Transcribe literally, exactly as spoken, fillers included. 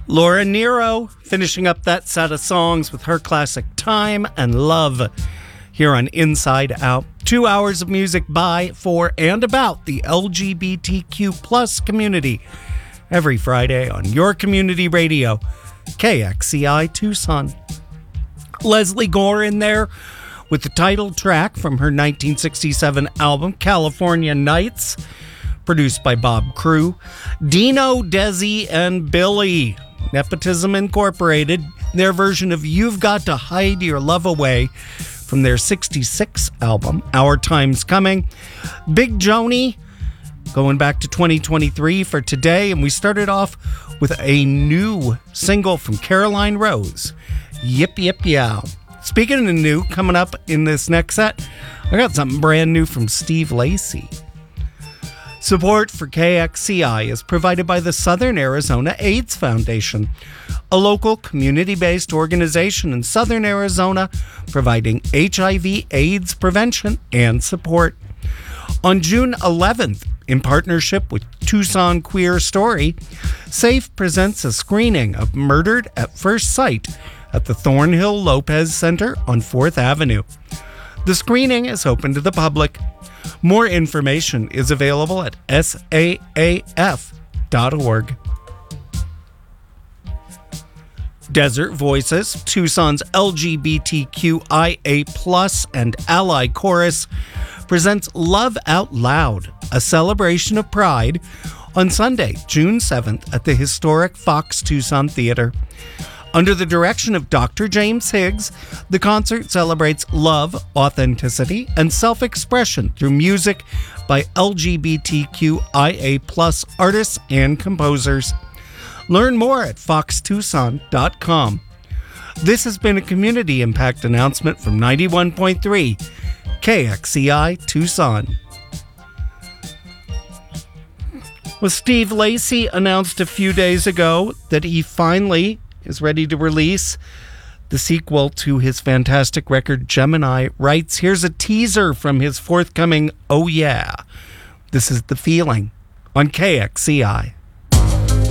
Laura Nyro finishing up that set of songs with her classic Time and Love here on Inside Out. Two hours of music by, for, and about the L G B T Q plus community every Friday on your community radio, K X C I Tucson. Leslie Gore in there with the title track from her nineteen sixty-seven album, California Nights, produced by Bob Crew. Dino, Desi, and Billy, Nepotism Incorporated, their version of You've Got to Hide Your Love Away from their sixty-six album, Our Time's Coming. Big Joni, going back to twenty twenty-three for today, and we started off with a new single from Caroline Rose, Yip Yip Yow. Speaking of new, coming up in this next set, I got something brand new from Steve Lacy. Support for K X C I is provided by the Southern Arizona AIDS Foundation, a local community-based organization in Southern Arizona providing H I V AIDS prevention and support. On June eleventh, in partnership with Tucson Queer Story, SAFE presents a screening of Murdered at First Sight at the Thornhill Lopez Center on fourth Avenue. The screening is open to the public. More information is available at S A A F dot org. Desert Voices, Tucson's L G B T Q I A plus and ally chorus, presents Love Out Loud, a celebration of pride, on Sunday, June seventh at the historic Fox Tucson Theater. Under the direction of Doctor James Higgs, the concert celebrates love, authenticity, and self-expression through music by L G B T Q I A plus artists and composers. Learn more at fox tucson dot com. This has been a community impact announcement from ninety-one point three K X C I Tucson. Well, Steve Lacy announced a few days ago that he finally is ready to release the sequel to his fantastic record, Gemini Rights. Here's a teaser from his forthcoming Oh Yeah. This is The Feeling on K X C I.